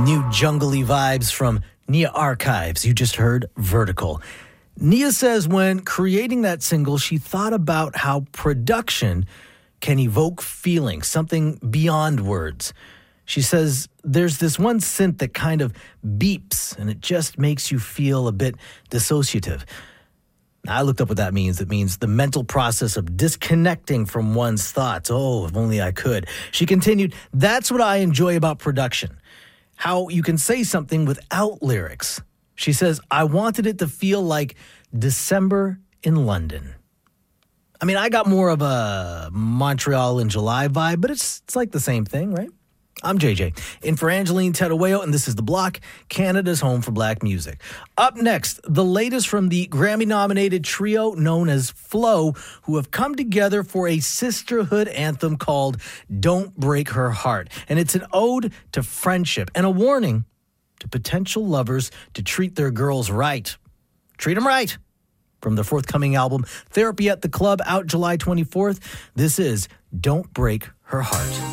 New jungly vibes from Nia Archives. You just heard Vertical. Nia says when creating that single, she thought about how production can evoke feelings, something beyond words. She says there's this one synth that kind of beeps and it just makes you feel a bit dissociative. I looked up what that means. It means the mental process of disconnecting from one's thoughts. Oh, if only I could. She continued, that's what I enjoy about production. How you can say something without lyrics. She says, I wanted it to feel like December in London. I mean, I got more of a Montreal in July vibe, but it's like the same thing, right? I'm JJ, in for Angeline Terueo, and this is The Block, Canada's home for black music. Up next, the latest from the Grammy-nominated trio known as Flow, who have come together for a sisterhood anthem called Don't Break Her Heart. And it's an ode to friendship and a warning to potential lovers to treat their girls right. Treat them right. From the forthcoming album, Therapy at the Club, out July 24th, this is Don't Break Her Heart.